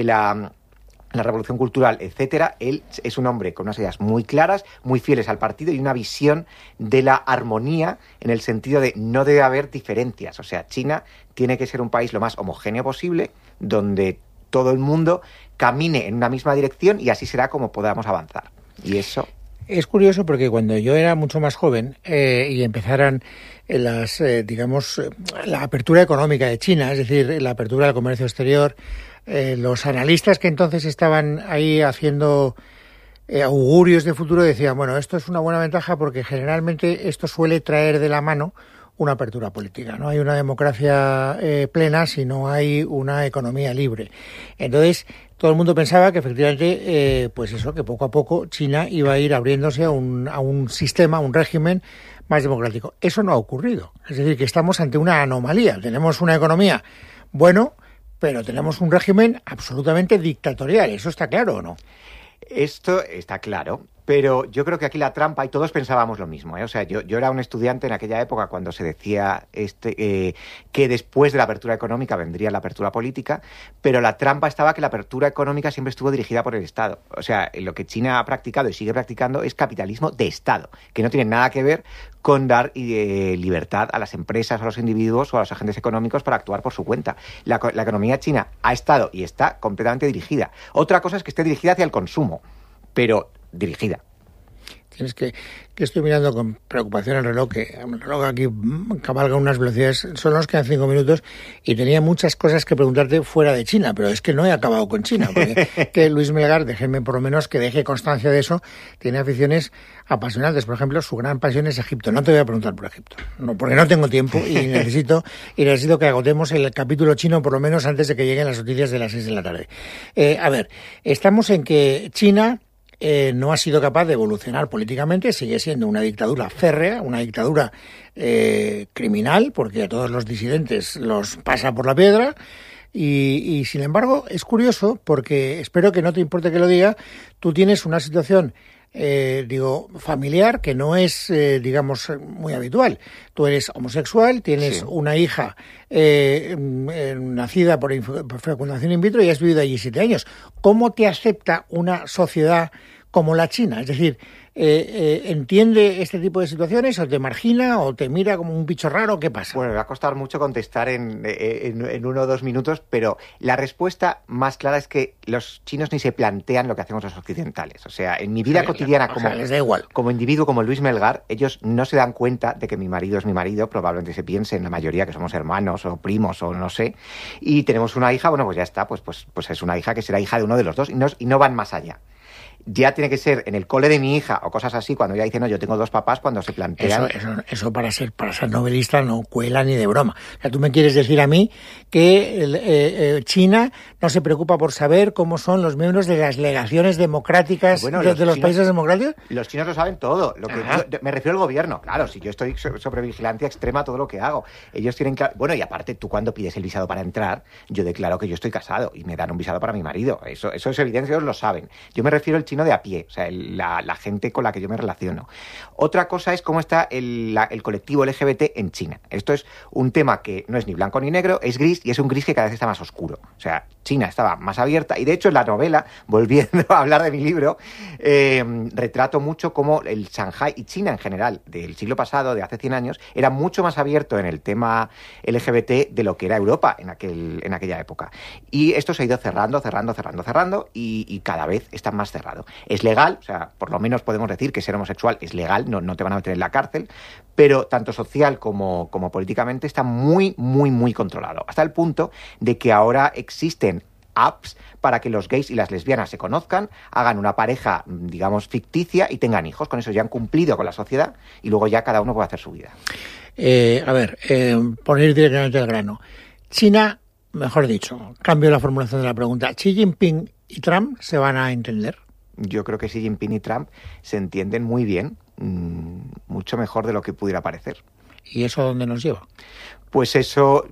la revolución cultural, etcétera, él es un hombre con unas ideas muy claras, muy fieles al partido y una visión de la armonía en el sentido de no debe haber diferencias. O sea, China tiene que ser un país lo más homogéneo posible, donde todo el mundo camine en una misma dirección y así será como podamos avanzar. Y eso... Es curioso porque cuando yo era mucho más joven y empezaran la apertura económica de China, es decir, la apertura del comercio exterior, los analistas que entonces estaban ahí haciendo augurios de futuro decían, bueno, esto es una buena ventaja porque generalmente esto suele traer de la mano una apertura política. No hay una democracia plena si no hay una economía libre. Entonces, todo el mundo pensaba que efectivamente, que poco a poco China iba a ir abriéndose a un sistema, un régimen más democrático. Eso no ha ocurrido. Es decir, que estamos ante una anomalía. Tenemos una economía, pero tenemos un régimen absolutamente dictatorial. ¿Eso está claro o no? Esto está claro, pero yo creo que aquí la trampa, y todos pensábamos lo mismo, O sea, yo era un estudiante en aquella época cuando se decía que después de la apertura económica vendría la apertura política, pero la trampa estaba que la apertura económica siempre estuvo dirigida por el Estado. O sea, lo que China ha practicado y sigue practicando es capitalismo de Estado, que no tiene nada que ver con dar libertad a las empresas, a los individuos o a los agentes económicos para actuar por su cuenta. La economía china ha estado y está completamente dirigida. Otra cosa es que esté dirigida hacia el consumo, pero dirigida. Tienes que estoy mirando con preocupación el reloj, que el reloj aquí cabalga unas velocidades, solo nos quedan 5 minutos y tenía muchas cosas que preguntarte fuera de China, pero es que no he acabado con China, porque que Luis Melgar, déjenme por lo menos que deje constancia de eso, tiene aficiones apasionantes. Por ejemplo, su gran pasión es Egipto. No te voy a preguntar por Egipto, no, porque no tengo tiempo y necesito que agotemos el capítulo chino por lo menos antes de que lleguen las noticias de las 6 de la tarde. A ver, estamos en que China no ha sido capaz de evolucionar políticamente, sigue siendo una dictadura férrea, una dictadura criminal, porque a todos los disidentes los pasa por la piedra, y sin embargo es curioso, porque espero que no te importe que lo diga, tú tienes una situación familiar que no es, muy habitual. Tú eres homosexual, tienes una hija nacida por fecundación in vitro y has vivido allí 7 años. ¿Cómo te acepta una sociedad como la China? Es decir, ¿entiende este tipo de situaciones o te margina o te mira como un bicho raro? ¿Qué pasa? Bueno, me va a costar mucho contestar en 1 o 2 minutos, pero la respuesta más clara es que los chinos ni se plantean lo que hacemos los occidentales. O sea, en mi vida cotidiana les da igual. Como individuo, como Luis Melgar, ellos no se dan cuenta de que mi marido es mi marido, probablemente se piense en la mayoría que somos hermanos o primos o no sé, y tenemos una hija, bueno, pues ya está, pues es una hija que será hija de uno de los dos y no van más allá. Ya tiene que ser en el cole de mi hija o cosas así, cuando ella dice, no, yo tengo 2 papás, cuando se plantean... Eso para ser novelista no cuela ni de broma. O sea, tú me quieres decir a mí que China no se preocupa por saber cómo son los miembros de las legaciones democráticas de los países democráticos. Los chinos lo saben todo. Me refiero al gobierno. Claro, si yo estoy sobre vigilancia extrema todo lo que hago. Ellos tienen que... Bueno, y aparte, tú cuando pides el visado para entrar, yo declaro que yo estoy casado y me dan un visado para mi marido. Eso es evidente, ellos lo saben. Yo me refiero al chino de a pie, o sea, la gente con la que yo me relaciono. Otra cosa es cómo está el colectivo LGBT en China. Esto es un tema que no es ni blanco ni negro, es gris, y es un gris que cada vez está más oscuro. O sea, China estaba más abierta, y de hecho en la novela, volviendo a hablar de mi libro, retrato mucho cómo el Shanghái y China en general, del siglo pasado, de hace 100 años, era mucho más abierto en el tema LGBT de lo que era Europa en aquella época. Y esto se ha ido cerrando, y cada vez está más cerrado. Es legal, o sea, por lo menos podemos decir que ser homosexual es legal, no te van a meter en la cárcel, pero tanto social como políticamente está muy, muy, muy controlado. Hasta el punto de que ahora existen apps para que los gays y las lesbianas se conozcan, hagan una pareja, digamos, ficticia y tengan hijos. Con eso ya han cumplido con la sociedad y luego ya cada uno puede hacer su vida. Por ir directamente al grano. China, mejor dicho, cambio la formulación de la pregunta. ¿Xi Jinping y Trump se van a entender? Yo creo que Xi Jinping y Trump se entienden muy bien, mucho mejor de lo que pudiera parecer. ¿Y eso dónde nos lleva? Pues eso...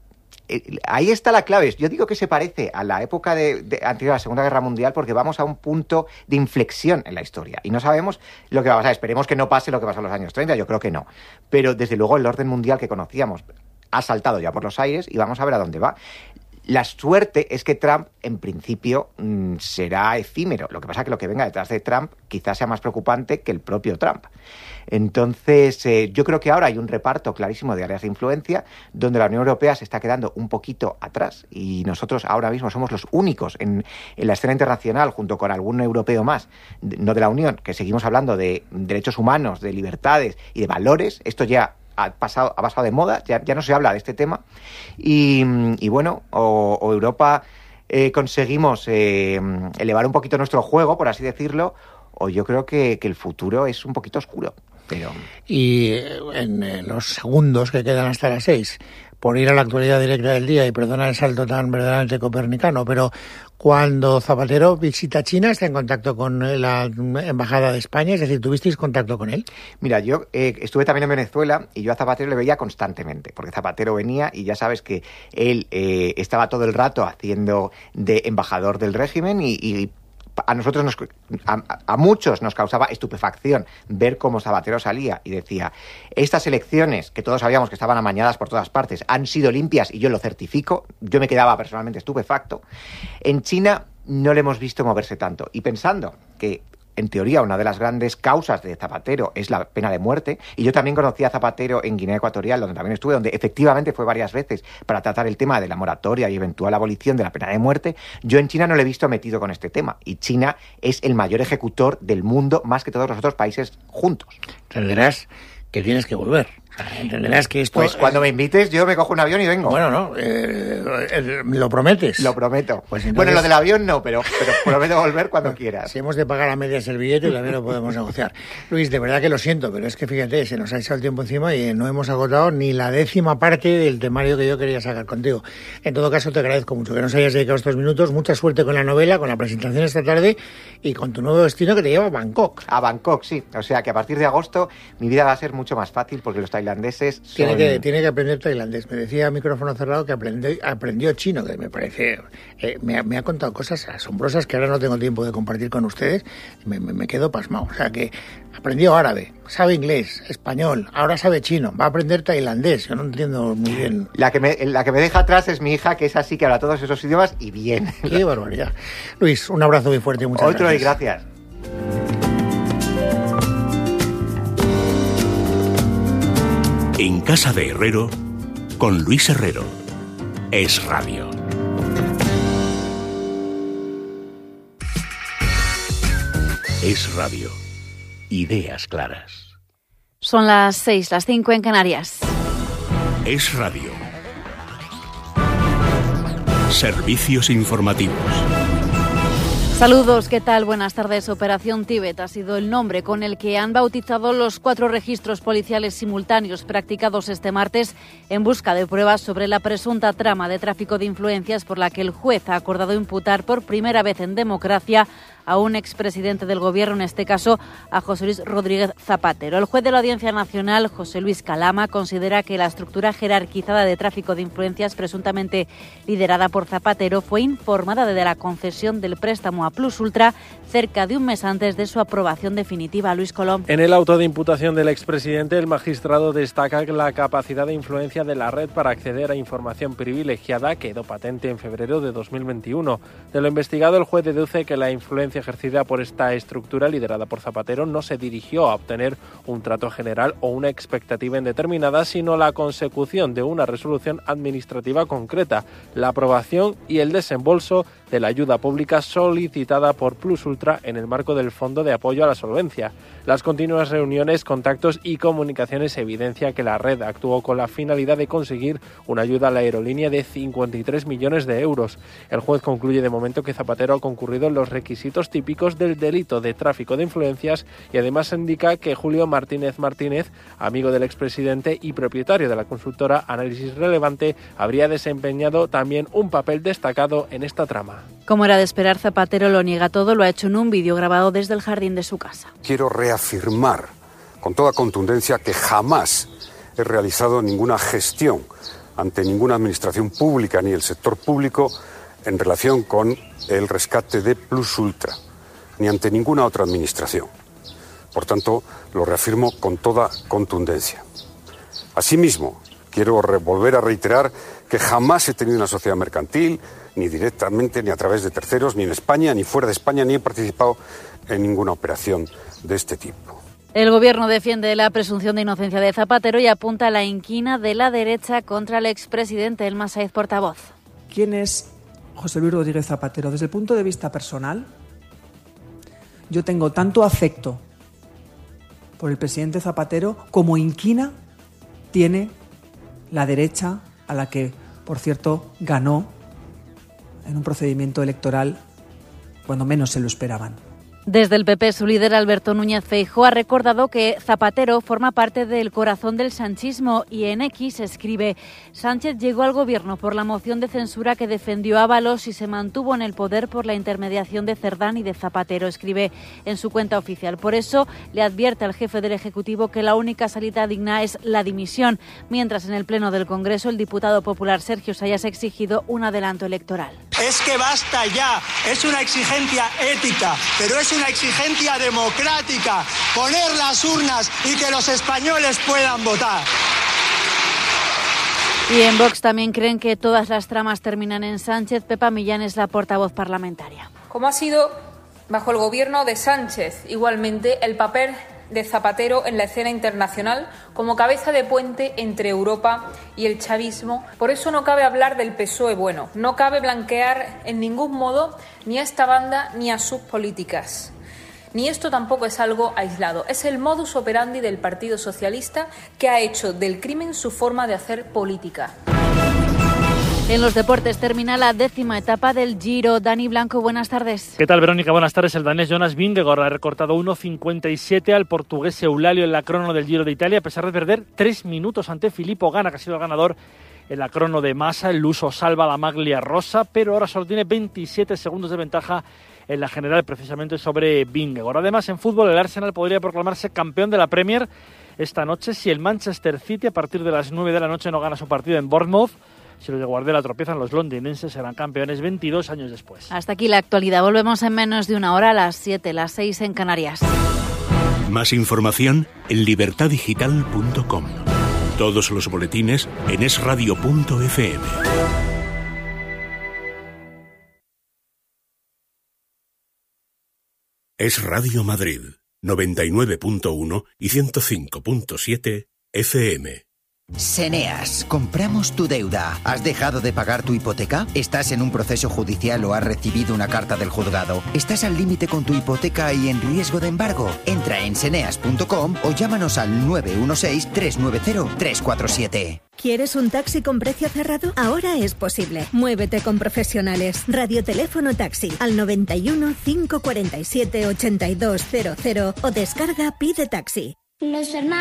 ahí está la clave. Yo digo que se parece a la época anterior a la Segunda Guerra Mundial porque vamos a un punto de inflexión en la historia y no sabemos lo que va a pasar. Esperemos que no pase lo que pasó en los años 30, yo creo que no. Pero desde luego el orden mundial que conocíamos ha saltado ya por los aires y vamos a ver a dónde va. La suerte es que Trump, en principio, será efímero. Lo que pasa es que lo que venga detrás de Trump quizás sea más preocupante que el propio Trump. Entonces, yo creo que ahora hay un reparto clarísimo de áreas de influencia donde la Unión Europea se está quedando un poquito atrás y nosotros ahora mismo somos los únicos en la escena internacional, junto con algún europeo más, no de la Unión, que seguimos hablando de derechos humanos, de libertades y de valores. Esto ya ha pasado de moda, ya no se habla de este tema y bueno, o Europa conseguimos elevar un poquito nuestro juego, por así decirlo, o yo creo que el futuro es un poquito oscuro. Y en los segundos que quedan hasta las 6, por ir a la actualidad directa del día, y perdona el salto tan verdaderamente copernicano, pero cuando Zapatero visita China, ¿está en contacto con la Embajada de España? Es decir, ¿tuvisteis contacto con él? Mira, yo estuve también en Venezuela y yo a Zapatero le veía constantemente, porque Zapatero venía y ya sabes que él estaba todo el rato haciendo de embajador del régimen y a nosotros, a muchos nos causaba estupefacción ver cómo Zapatero salía y decía, estas elecciones, que todos sabíamos que estaban amañadas por todas partes, han sido limpias y yo lo certifico. Yo me quedaba personalmente estupefacto. En China no le hemos visto moverse tanto. Y pensando que, en teoría, una de las grandes causas de Zapatero es la pena de muerte, y yo también conocí a Zapatero en Guinea Ecuatorial, donde también estuve, donde efectivamente fue varias veces para tratar el tema de la moratoria y eventual abolición de la pena de muerte, yo en China no le he visto metido con este tema, y China es el mayor ejecutor del mundo, más que todos los otros países juntos. Entenderás que tienes que volver. Entenderás que esto... Pues cuando me invites yo me cojo un avión y vengo. Bueno, no, ¿lo prometes? Lo prometo. Pues entonces... Bueno, lo del avión no, pero prometo volver cuando quieras. Si hemos de pagar a medias el billete, también lo podemos negociar. Luis, de verdad que lo siento, pero es que fíjate, se nos ha echado el tiempo encima y no hemos agotado ni la 10ª parte del temario que yo quería sacar contigo. En todo caso, te agradezco mucho que nos hayas dedicado estos minutos. Mucha suerte con la novela, con la presentación esta tarde y con tu nuevo destino que te lleva a Bangkok. A Bangkok, sí. O sea que a partir de agosto mi vida va a ser mucho más fácil porque los tailandeses tiene que aprender tailandés. Me decía a micrófono cerrado que aprendió chino, que me parece... me ha contado cosas asombrosas que ahora no tengo tiempo de compartir con ustedes. Me quedo pasmado. O sea que aprendió árabe, sabe inglés, español, ahora sabe chino, va a aprender tailandés. Yo no entiendo muy bien. La que me deja atrás es mi hija, que es así, que habla todos esos idiomas y bien. Qué barbaridad. Luis, un abrazo muy fuerte y muchas gracias. Otro y gracias. En Casa de Herrero, con Luis Herrero. Es Radio. Es Radio. Ideas claras. Son las 6, las 5 en Canarias. Es Radio. Servicios informativos. Saludos, ¿qué tal? Buenas tardes. Operación Tíbet ha sido el nombre con el que han bautizado los 4 registros policiales simultáneos practicados este martes en busca de pruebas sobre la presunta trama de tráfico de influencias por la que el juez ha acordado imputar por primera vez en democracia a un expresidente del Gobierno, en este caso a José Luis Rodríguez Zapatero. El juez de la Audiencia Nacional, José Luis Calama, considera que la estructura jerarquizada de tráfico de influencias presuntamente liderada por Zapatero fue informada de la concesión del préstamo a Plus Ultra cerca de un mes antes de su aprobación definitiva. Luis Colom. En el auto de imputación del expresidente, el magistrado destaca que la capacidad de influencia de la red para acceder a información privilegiada quedó patente en febrero de 2021. De lo investigado, el juez deduce que la influencia ejercida por esta estructura liderada por Zapatero no se dirigió a obtener un trato general o una expectativa indeterminada, sino la consecución de una resolución administrativa concreta, la aprobación y el desembolso de la ayuda pública solicitada por Plus Ultra en el marco del Fondo de Apoyo a la Solvencia. Las continuas reuniones, contactos y comunicaciones evidencian que la red actuó con la finalidad de conseguir una ayuda a la aerolínea de 53 millones de euros. El juez concluye de momento que Zapatero ha concurrido en los requisitos típicos del delito de tráfico de influencias y además indica que Julio Martínez Martínez, amigo del expresidente y propietario de la consultora Análisis Relevante, habría desempeñado también un papel destacado en esta trama. Como era de esperar, Zapatero lo niega todo, lo ha hecho en un vídeo grabado desde el jardín de su casa. Quiero reafirmar con toda contundencia que jamás he realizado ninguna gestión ante ninguna administración pública ni el sector público en relación con el rescate de Plus Ultra, ni ante ninguna otra administración. Por tanto, lo reafirmo con toda contundencia. Asimismo, quiero volver a reiterar que jamás he tenido una sociedad mercantil, ni directamente, ni a través de terceros, ni en España, ni fuera de España, ni he participado en ninguna operación de este tipo. El Gobierno defiende la presunción de inocencia de Zapatero y apunta a la inquina de la derecha contra el expresidente. Elma Saez, portavoz. ¿Quién es José Luis Rodríguez Zapatero? Desde el punto de vista personal, yo tengo tanto afecto por el presidente Zapatero como inquina tiene la derecha, a la que, por cierto, ganó en un procedimiento electoral cuando menos se lo esperaban. Desde el PP, su líder Alberto Núñez Feijóo ha recordado que Zapatero forma parte del corazón del sanchismo y en X escribe: Sánchez llegó al gobierno por la moción de censura que defendió Ábalos y se mantuvo en el poder por la intermediación de Cerdán y de Zapatero, escribe en su cuenta oficial. Por eso le advierte al jefe del Ejecutivo que la única salida digna es la dimisión, mientras en el Pleno del Congreso el diputado popular Sergio Sayas ha exigido un adelanto electoral. Es que basta ya, es una exigencia ética, pero es una exigencia democrática, poner las urnas y que los españoles puedan votar. Y en Vox también creen que todas las tramas terminan en Sánchez. Pepa Millán es la portavoz parlamentaria. Como ha sido bajo el gobierno de Sánchez, igualmente el papel de Zapatero en la escena internacional como cabeza de puente entre Europa y el chavismo. Por eso no cabe hablar del PSOE bueno, no cabe blanquear en ningún modo ni a esta banda ni a sus políticas. Ni esto tampoco es algo aislado, es el modus operandi del Partido Socialista, que ha hecho del crimen su forma de hacer política. En los deportes termina la 10ª etapa del Giro. Dani Blanco, buenas tardes. ¿Qué tal, Verónica? Buenas tardes. El danés Jonas Vingegaard ha recortado 1.57 al portugués Eulalio en la crono del Giro de Italia, a pesar de perder 3 minutos ante Filippo Ganna, que ha sido el ganador en la crono de masa. El luso salva la maglia rosa, pero ahora solo tiene 27 segundos de ventaja en la general, precisamente sobre Vingegaard. Además, en fútbol, el Arsenal podría proclamarse campeón de la Premier esta noche si el Manchester City, a partir de las 9 de la noche, no gana su partido en Bournemouth. Si los de Guardiola tropiezan, los londinenses serán campeones 22 años después. Hasta aquí la actualidad. Volvemos en menos de una hora, a las 7, las 6 en Canarias. Más información en libertadigital.com. Todos los boletines en esradio.fm. Es Radio Madrid, 99.1 y 105.7 FM. Seneas, compramos tu deuda. ¿Has dejado de pagar tu hipoteca? ¿Estás en un proceso judicial o has recibido una carta del juzgado? ¿Estás al límite con tu hipoteca y en riesgo de embargo? Entra en seneas.com o llámanos al 916-390-347. ¿Quieres un taxi con precio cerrado? Ahora es posible. Muévete con profesionales. Radioteléfono Taxi al 91 547 8200 o descarga Pide Taxi. Los hermanos